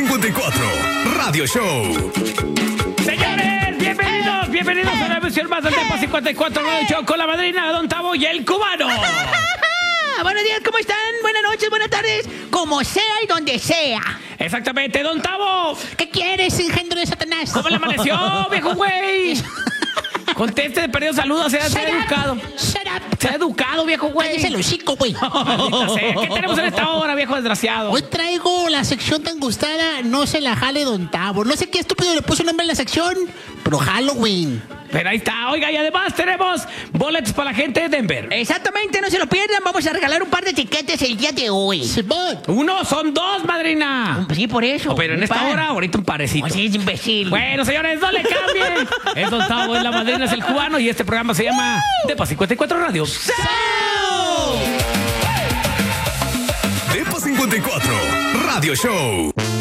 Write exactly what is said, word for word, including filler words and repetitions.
cincuenta y cuatro Radio Show. Señores, bienvenidos, bienvenidos a una emisión más del Depa cincuenta y cuatro Radio Show con la madrina Don Tavo y el cubano. Buenos días, ¿cómo están? Buenas noches, buenas tardes. Como sea y donde sea. Exactamente, Don Tavo. ¿Qué quieres, engendro de Satanás? ¿Cómo le amaneció, viejo güey? Conteste de perdido saludos, sea, sea educado. Shut up. Sea educado, viejo güey. Cállese el hocico, güey. Maldita sea. ¿Qué tenemos en esta hora, viejo desgraciado? Hoy traigo la sección tan gustada, no se la jale Don Tavo. No sé qué estúpido le puso nombre a la sección, pero Halloween. Pero ahí está, oiga, y además tenemos boletos para la gente de Denver. Exactamente, no se lo pierdan. Vamos a regalar un par de tiquetes el día de hoy. Uno, son dos, madrina. Sí, por eso. Oh, pero en Un esta par. hora, ahorita un parecito. Pues sí, es imbécil. Bueno, señores, no le cambien. Es Don Tavo, es la madrina, es el cubano y este programa se llama Depa cincuenta y cuatro Radio. Depa cincuenta y cuatro Radio Show.